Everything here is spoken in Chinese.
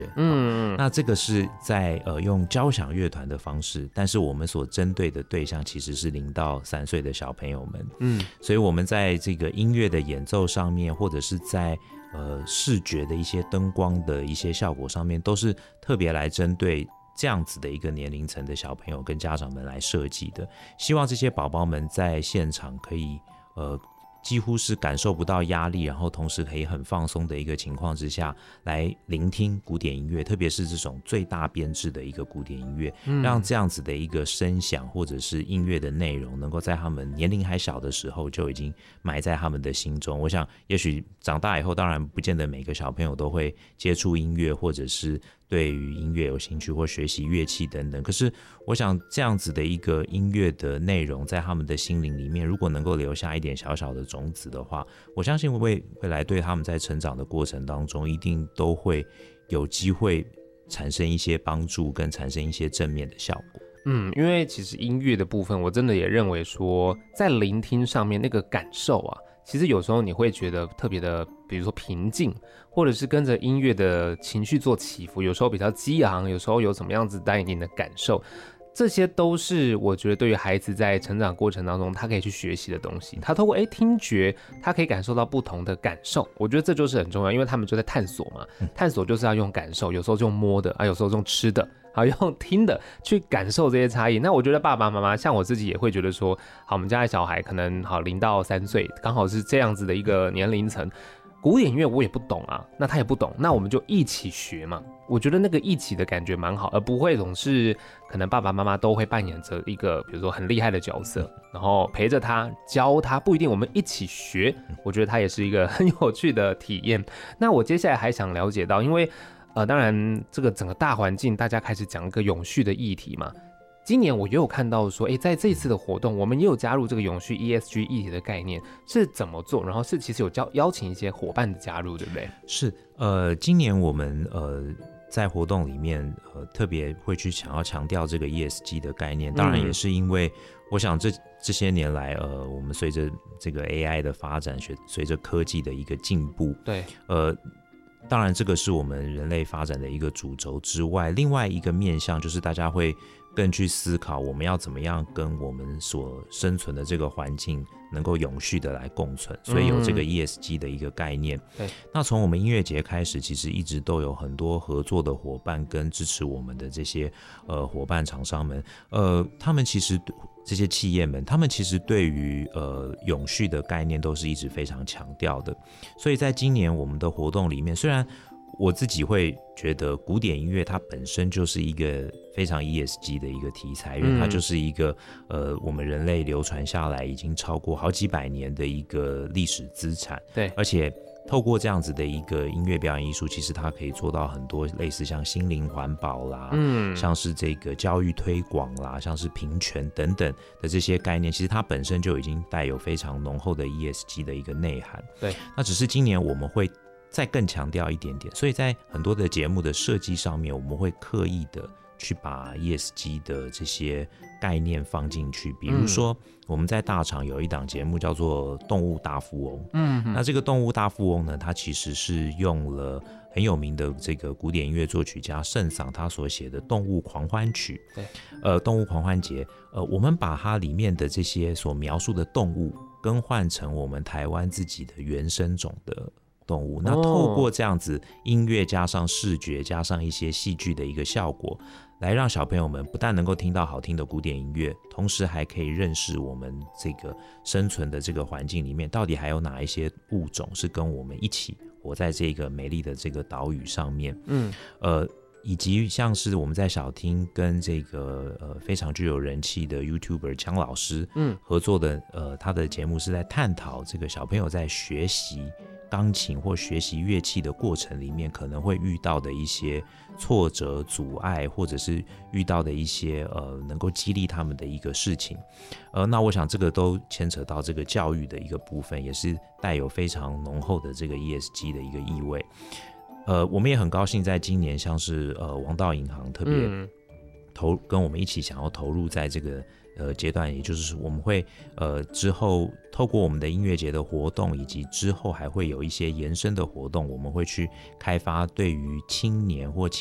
那这个是在用交响乐团的方式，但是我们所针对的对象其实是0到3岁的小朋友们。所以我们在这个音乐的演奏上面，或者是在视觉的一些灯光的一些效果上面，都是特别来针对这样子的一个年龄层的小朋友跟家长们来设计的，希望这些宝宝们在现场可以几乎是感受不到压力，然后同时可以很放松的一个情况之下来聆听古典音乐，特别是这种最大编制的一个古典音乐，让这样子的一个声响或者是音乐的内容能够在他们年龄还小的时候就已经埋在他们的心中。我想也许长大以后，当然不见得每个小朋友都会接触音乐，或者是对于音乐有兴趣或学习乐器等等，可是我想这样子的一个音乐的内容在他们的心灵里面，如果能够留下一点小小的种子的话，我相信未来对他们在成长的过程当中一定都会有机会产生一些帮助跟产生一些正面的效果。 因为其实音乐的部分我真的也认为说在聆听上面那个感受啊，其实有时候你会觉得特别的，比如说平静，或者是跟着音乐的情绪做起伏，有时候比较激昂，有时候有什么样子带给你的感受，这些都是我觉得对于孩子在成长过程当中他可以去学习的东西。他透过听觉，他可以感受到不同的感受，我觉得这就是很重要，因为他们就在探索嘛，探索就是要用感受，有时候就用摸的有时候用吃的，用听的去感受这些差异。那我觉得爸爸妈妈像我自己也会觉得说，好，我们家的小孩可能0到3岁，刚好是这样子的一个年龄层，古典音乐我也不懂啊，那他也不懂，那我们就一起学嘛。我觉得那个一起的感觉蛮好，而不会总是可能爸爸妈妈都会扮演着一个比如说很厉害的角色，然后陪着他教他，不一定我们一起学，我觉得他也是一个很有趣的体验。那我接下来还想了解到，因为当然这个整个大环境大家开始讲一个永续的议题嘛，今年我也有看到说，在这次的活动我们也有加入这个永续 ESG 议题的概念，是怎么做？然后是其实有邀请一些伙伴的加入，对不对？ 是，今年我们在活动里面特别会去想要强调这个 ESG 的概念，当然也是因为我想这些年来我们随着这个 AI 的发展，随着科技的一个进步， 对， 当然这个是我们人类发展的一个主轴之外，另外一个面向就是大家会更去思考我们要怎么样跟我们所生存的这个环境能够永续的来共存，所以有这个 ESG 的一个概念。 对， 那从我们音乐节开始，其实一直都有很多合作的伙伴跟支持我们的这些伙伴厂商们，他们其实这些企业们，他们其实对于永续的概念都是一直非常强调的。所以在今年我们的活动里面，虽然我自己会觉得古典音乐它本身就是一个非常 ESG 的一个题材，因为它就是一个我们人类流传下来已经超过好几百年的一个历史资产。 对， 而且透过这样子的一个音乐表演艺术，其实它可以做到很多类似像心灵环保啦，像是这个教育推广啦，像是平权等等的这些概念，其实它本身就已经带有非常浓厚的 ESG 的一个内涵。 对， 那只是今年我们会再更强调一点点，所以在很多的节目的设计上面，我们会刻意的去把 ESG 的这些概念放进去。比如说我们在大厂有一档节目叫做动物大富翁，那这个动物大富翁呢，它其实是用了很有名的这个古典音乐作曲家圣桑他所写的动物狂欢曲， 对， 动物狂欢节，我们把它里面的这些所描述的动物更换成我们台湾自己的原生种的动物，那透过这样子音乐加上视觉加上一些戏剧的一个效果，来让小朋友们不但能够听到好听的古典音乐，同时还可以认识我们这个生存的这个环境里面到底还有哪一些物种是跟我们一起活在这个美丽的这个岛屿上面。以及像是我们在小厅跟这个非常具有人气的 YouTuber 姜老师合作的他的节目是在探讨这个小朋友在学习钢琴或学习乐器的过程里面可能会遇到的一些挫折阻碍，或者是遇到的一些能够激励他们的一个事情。那我想这个都牵扯到这个教育的一个部分，也是带有非常浓厚的这个 ESG 的一个意味。我们也很高兴在今年像是王道银行特别跟我们一起想要投入在这个阶段，也就是我们会之后透过我们的音乐节的活动，以及之后还会有一些延伸的活动，我们会去开发对于青年或